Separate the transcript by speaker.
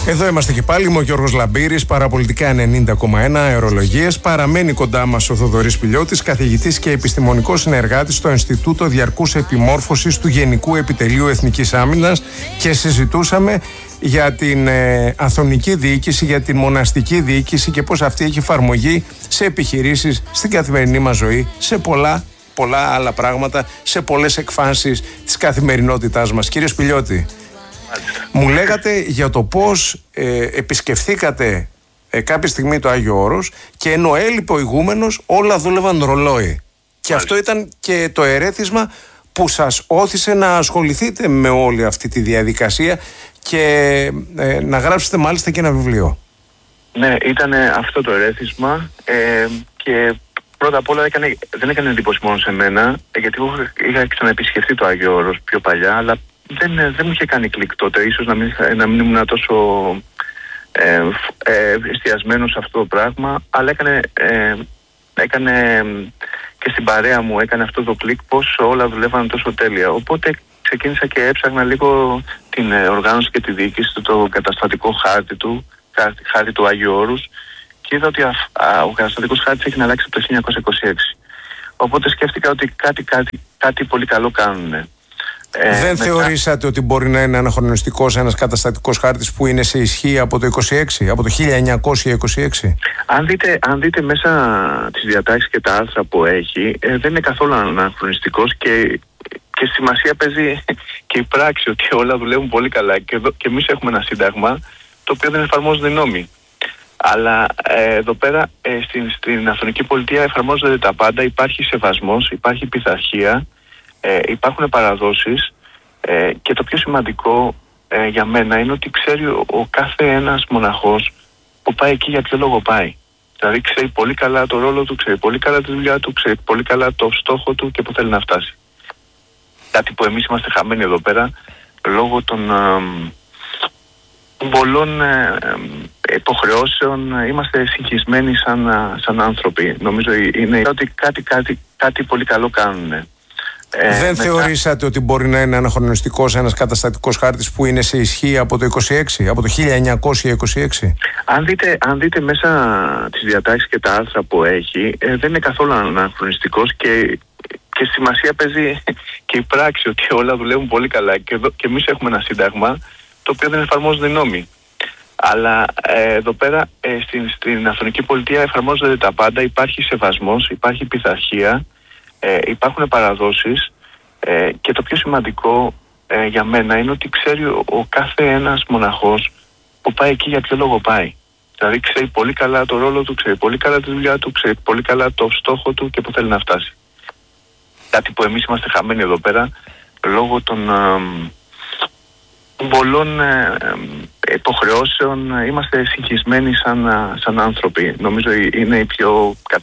Speaker 1: Εδώ είμαστε και πάλι. Είμαι ο Γιώργος Λαμπύρης, παραπολιτικά 90,1 αερολογίες. Παραμένει κοντά μας ο Θοδωρής Πηλιώτης, καθηγητής και επιστημονικός συνεργάτης στο Ινστιτούτο Διαρκούς Επιμόρφωσης του Γενικού Επιτελείου Εθνικής Άμυνας και συζητούσαμε για την αθωνική διοίκηση, για την μοναστική διοίκηση και πώς αυτή έχει εφαρμογή σε επιχειρήσεις, στην καθημερινή μας ζωή, σε πολλά άλλα πράγματα, σε πολλές εκφάνσεις της καθημερινότητάς μας. Κύριε Πηλιώτη, μου λέγατε για το πώς επισκεφθήκατε κάποια στιγμή το Άγιο Όρος και ενώ έλειπε ο ηγούμενος όλα δούλευαν ρολόι. Και αυτό ήταν και το ερέθισμα που σας όθησε να ασχοληθείτε με όλη αυτή τη διαδικασία και να γράψετε μάλιστα και ένα βιβλίο.
Speaker 2: Ναι, ήταν αυτό το ερέθισμα και πρώτα απ' όλα δεν έκανε εντύπωση μόνο σε μένα, γιατί είχα ξαναεπισκεφτεί το Άγιο Όρος πιο παλιά, αλλά δεν μου είχε κάνει κλικ τότε, ίσως να μην ήμουν τόσο εστιασμένο σε αυτό το πράγμα, αλλά έκανε και στην παρέα μου έκανε αυτό το κλικ πως όλα δουλεύαν τόσο τέλεια. Οπότε ξεκίνησα και έψαχνα λίγο την οργάνωση και τη διοίκηση του, το καταστατικό χάρτη του Άγιου Όρους, και είδα ότι ο καταστατικός χάρτης έχει αλλάξει από το 1926. Οπότε σκέφτηκα ότι κάτι πολύ καλό κάνουν.
Speaker 1: Δεν θεωρήσατε ότι μπορεί να είναι αναχρονιστικός ένας καταστατικός χάρτης που είναι σε ισχύ από το 26, από το 1926?
Speaker 2: Αν δείτε μέσα τις διατάξεις και τα άρθρα που έχει, δεν είναι καθόλου αναχρονιστικός και σημασία παίζει και η πράξη, ότι όλα δουλεύουν πολύ καλά και εμείς έχουμε ένα σύνταγμα το οποίο δεν εφαρμόζονται οι νόμοι. Αλλά εδώ πέρα στην Αθωνική Πολιτεία εφαρμόζονται τα πάντα, υπάρχει σεβασμός, υπάρχει πειθαρχία, υπάρχουν παραδόσεις και το πιο σημαντικό για μένα είναι ότι ξέρει ο κάθε ένας μοναχός που πάει εκεί για ποιο λόγο πάει. Δηλαδή ξέρει πολύ καλά το ρόλο του, ξέρει πολύ καλά τη δουλειά του, ξέρει πολύ καλά το στόχο του και που θέλει να φτάσει. Κάτι που εμείς είμαστε χαμένοι εδώ πέρα λόγω των πολλών υποχρεώσεων, είμαστε συγχυσμένοι σαν άνθρωποι. Νομίζω είναι ότι κάτι πολύ καλό κάνουν.
Speaker 1: Δεν θεωρήσατε ότι μπορεί να είναι αναχρονιστικός ένας καταστατικός χάρτης που είναι σε ισχύ από το 26, από το 1926?
Speaker 2: Αν δείτε μέσα τις διατάξεις και τα άρθρα που έχει, δεν είναι καθόλου αναχρονιστικός και σημασία παίζει και η πράξη, ότι όλα δουλεύουν πολύ καλά και εμείς έχουμε ένα σύνταγμα το οποίο δεν εφαρμόζονται οι νόμοι. Αλλά εδώ πέρα στην Αθωνική Πολιτεία εφαρμόζονται τα πάντα, υπάρχει σεβασμός, υπάρχει πειθαρχία, υπάρχουν παραδόσεις και το πιο σημαντικό για μένα είναι ότι ξέρει ο κάθε ένας μοναχός που πάει εκεί για ποιο λόγο πάει. Δηλαδή ξέρει πολύ καλά το ρόλο του, ξέρει πολύ καλά τη δουλειά του, ξέρει πολύ καλά το στόχο του και που θέλει να φτάσει. Κάτι που εμείς είμαστε χαμένοι εδώ πέρα λόγω των πολλών υποχρεώσεων, είμαστε συγχυσμένοι σαν άνθρωποι. Νομίζω είναι η πιο